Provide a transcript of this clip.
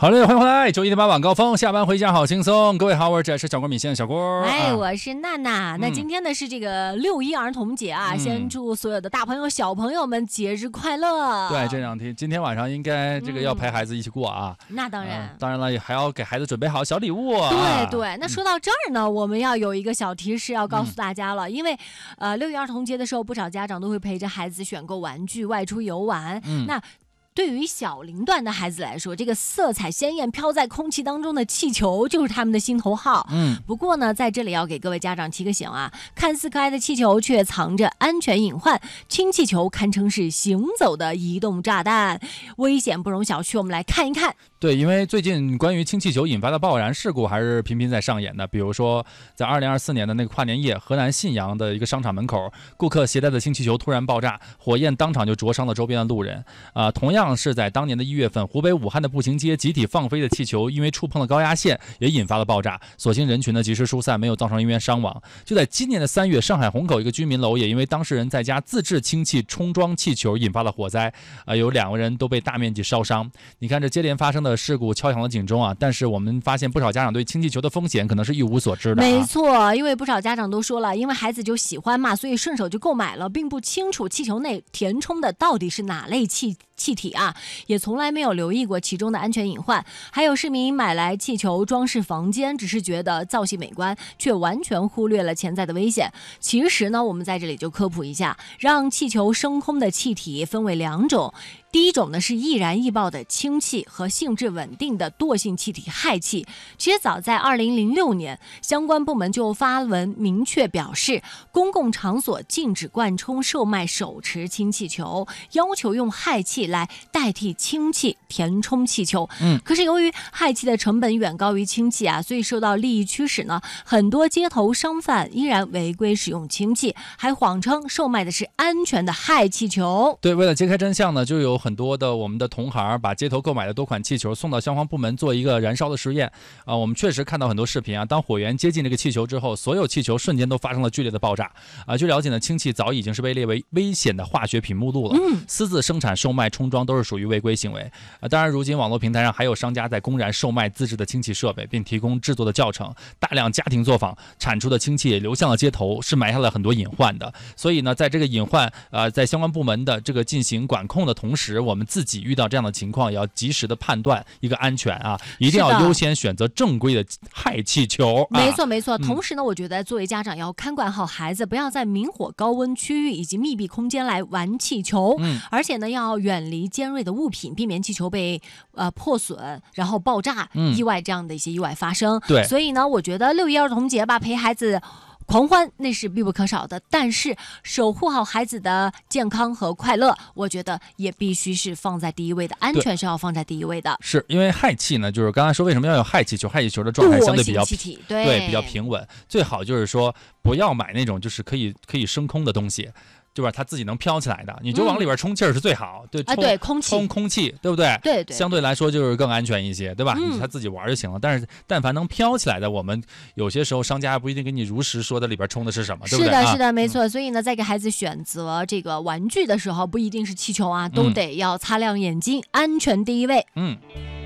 好嘞，欢迎回来，周一的8晚高峰，下班回家好轻松。各位好，我是小郭米线小郭。 我是娜娜。那今天呢是这个6·1儿童节啊，先祝所有的大朋友小朋友们节日快乐。 对，这两天今天晚上应该这个要陪孩子一起过啊。 那当然， 当然了，还要给孩子准备好小礼物。 对，那说到这儿呢，我们要有一个小提示要告诉大家了，因为6·1儿童节的时候，不少家长都会陪着孩子选购玩具，外出游玩。那对于小龄段的孩子来说，这个色彩鲜艳飘在空气当中的气球就是他们的心头好。不过呢，在这里要给各位家长提个醒啊，看似可爱的气球却藏着安全隐患，氢气球堪称是行走的移动炸弹，危险不容小觑。我们来看一看。 对，因为最近关于氢气球引发的爆燃事故还是频频在上演的。比如说，在2024年的那个跨年夜，河南信阳的一个商场门口，顾客携带的氢气球突然爆炸，火焰当场就灼伤了周边的路人。同样是在当年的1月份，湖北武汉的步行街集体放飞的气球，因为触碰了高压线，也引发了爆炸。所幸人群呢及时疏散，没有造成人员伤亡。就在今年的3月，上海虹口一个居民楼也因为当事人在家自制氢气冲装气球，引发了火灾。有2个人都被大面积烧伤。你看这接连发生的事故敲响了警钟啊！但是我们发现不少家长对氢气球的风险可能是一无所知的。 没错，因为不少家长都说了，因为孩子就喜欢嘛，所以顺手就购买了，并不清楚气球内填充的到底是哪类气体啊，也从来没有留意过其中的安全隐患。还有市民买来气球装饰房间，只是觉得造型美观，却完全忽略了潜在的危险。其实呢，我们在这里就科普一下，让气球升空的气体分为2种。第一种呢是易燃易爆的氢气和性质稳定的惰性气体氦气。其实早在2006年，相关部门就发文明确表示，公共场所禁止灌充售卖手持氢气球，要求用氦气来代替氢气填充气球。可是由于氦气的成本远高于氢气啊，所以受到利益驱使呢，很多街头商贩依然违规使用氢气，还谎称售卖的是安全的氦气球。 对，为了揭开真相呢，就有很多的我们的同行把街头购买的多款气球送到消防部门做一个燃烧的实验我们确实看到很多视频啊，当火源接近这个气球之后，所有气球瞬间都发生了剧烈的爆炸据了解呢，氢气早已经是被列为危险的化学品目录了。私自生产、售卖、充装都是属于违规行为当然，如今网络平台上还有商家在公然售卖自制的氢气设备，并提供制作的教程，大量家庭作坊产出的氢气也流向了街头，是埋下了很多隐患的。所以呢，在这个隐患在相关部门的这个进行管控的同时，我们自己遇到这样的情况，也要及时的判断一个安全一定要优先选择正规的氦气球。 没错。同时呢，我觉得作为家长要看管好孩子，不要在明火高温区域以及密闭空间来玩气球。而且呢，要远离尖锐的物品，避免气球被破损，然后爆炸、意外这样的一些意外发生。 对， 所以呢，我觉得6·1儿童节吧，陪孩子狂欢那是必不可少的，但是守护好孩子的健康和快乐，我觉得也必须是放在第一位的，安全是要放在第一位的。 是因为氦气呢，就是刚才说为什么要有氦气球？氦气球的状态相对比较对比较平稳，最好就是说不要买那种就是可以升空的东西。就是它自己能飘起来的，你就往里边充气儿是最好。对，空气，对不对？ 对， 相对来说就是更安全一些，对吧？它自己玩就行了。但是但凡能飘起来的，我们有些时候商家还不一定给你如实说的里边充的是什么，对不对？ 是的，没错。所以呢，在给孩子选择这个玩具的时候，不一定是气球啊，都得要擦亮眼睛，安全第一位。